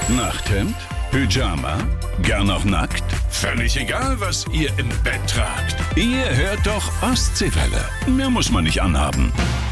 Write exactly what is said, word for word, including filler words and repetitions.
Nachthemd? Pyjama? Gern noch nackt? Völlig egal, was ihr im Bett tragt. Ihr hört doch Ostseewelle. Mehr muss man nicht anhaben.